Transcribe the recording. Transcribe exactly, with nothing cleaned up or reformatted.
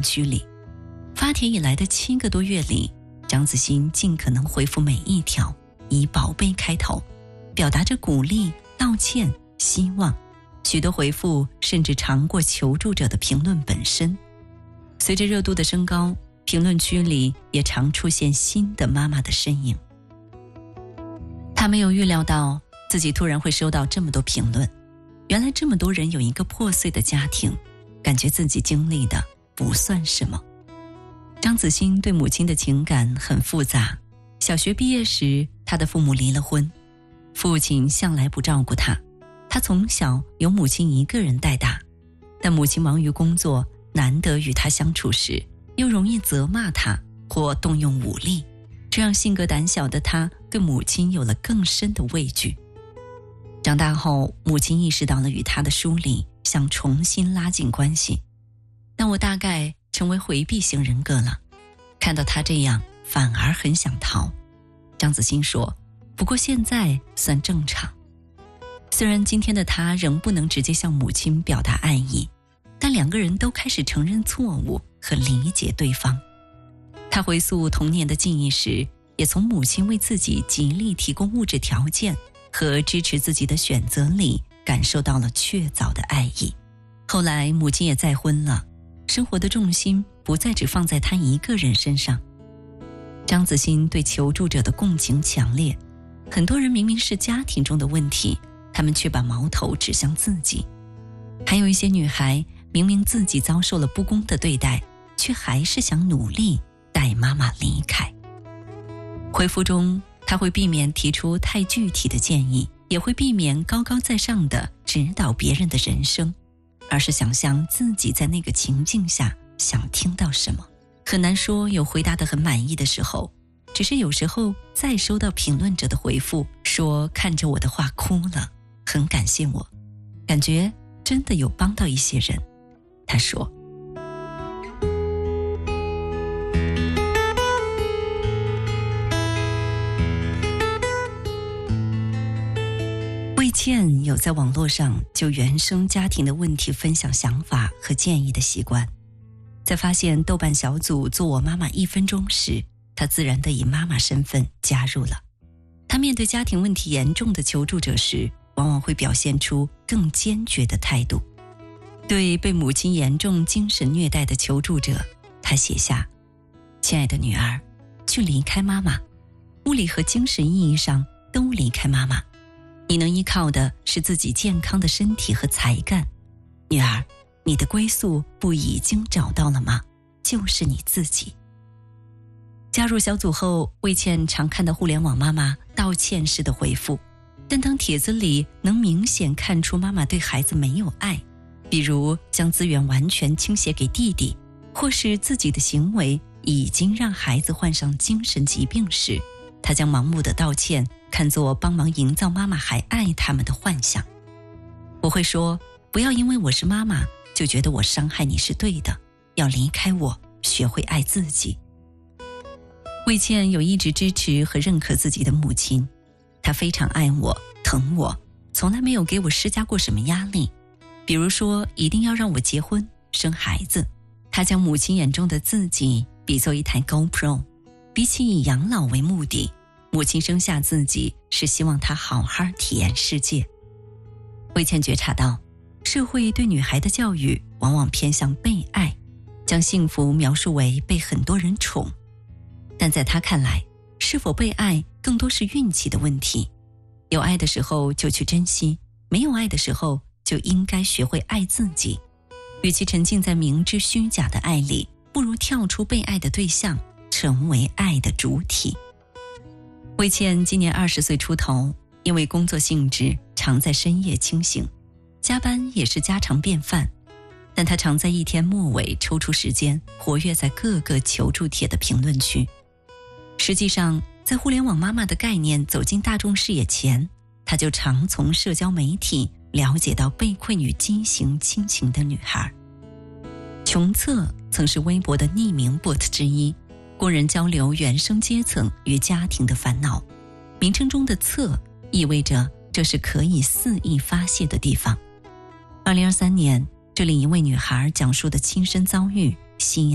区里。发帖以来的七个多月里，张子欣尽可能回复每一条，以宝贝开头，表达着鼓励、道歉、希望。许多回复甚至长过求助者的评论本身。随着热度的升高，评论区里也常出现新的妈妈的身影。她没有预料到自己突然会收到这么多评论，原来这么多人有一个破碎的家庭，感觉自己经历的不算什么。张子欣对母亲的情感很复杂。小学毕业时，她的父母离了婚，父亲向来不照顾她，她从小由母亲一个人带大。但母亲忙于工作，难得与她相处时，又容易责骂她或动用武力，这让性格胆小的她对母亲有了更深的畏惧。长大后，母亲意识到了与她的疏离，想重新拉近关系。但我大概成为回避型人格了，看到她这样，反而很想逃。张子欣说，不过现在算正常。虽然今天的她仍不能直接向母亲表达爱意，但两个人都开始承认错误和理解对方。她回溯童年的记忆时，也从母亲为自己极力提供物质条件和支持自己的选择里感受到了确凿的爱意。后来母亲也再婚了，生活的重心不再只放在她一个人身上。张子欣对求助者的共情强烈，很多人明明是家庭中的问题，他们却把矛头指向自己。还有一些女孩明明自己遭受了不公的对待，却还是想努力带妈妈离开。回复中，她会避免提出太具体的建议，也会避免高高在上的指导别人的人生，而是想象自己在那个情境下想听到什么。很难说有回答得很满意的时候，只是有时候再收到评论者的回复，说看着我的话哭了，很感谢我，感觉真的有帮到一些人。他说，魏倩有在网络上就原生家庭的问题分享想法和建议的习惯。在发现豆瓣小组做我妈妈一分钟时，她自然地以妈妈身份加入了。她面对家庭问题严重的求助者时，往往会表现出更坚决的态度。对被母亲严重精神虐待的求助者，她写下，亲爱的女儿，去离开妈妈，物理和精神意义上都离开妈妈，你能依靠的是自己健康的身体和才干。女儿，你的归宿不已经找到了吗？就是你自己。加入小组后，魏倩常看到互联网妈妈道歉式的回复，但当帖子里能明显看出妈妈对孩子没有爱，比如将资源完全倾斜给弟弟，或是自己的行为已经让孩子患上精神疾病时，她将盲目的道歉看作帮忙营造妈妈还爱他们的幻想。我会说，不要因为我是妈妈就觉得我伤害你是对的，要离开我，学会爱自己。魏倩有一直支持和认可自己的母亲，她非常爱我，疼我，从来没有给我施加过什么压力，比如说一定要让我结婚生孩子。她将母亲眼中的自己比作一台 GoPro， 比起以养老为目的，母亲生下自己是希望她好好体验世界。魏倩觉察到社会对女孩的教育往往偏向被爱，将幸福描述为被很多人宠。但在她看来，是否被爱更多是运气的问题。有爱的时候就去珍惜，没有爱的时候就应该学会爱自己。与其沉浸在明知虚假的爱里，不如跳出被爱的对象，成为爱的主体。魏倩今年二十岁出头，因为工作性质常在深夜清醒，加班也是家常便饭，但她常在一天末尾抽出时间活跃在各个求助帖的评论区。实际上，在互联网妈妈的概念走进大众视野前，她就常从社交媒体了解到被困于畸形亲情的女孩。穷策曾是微博的匿名 bot 之一，供人交流原生阶层与家庭的烦恼。名称中的策意味着这是可以肆意发泄的地方。二零二三年，这里一位女孩讲述的亲身遭遇吸引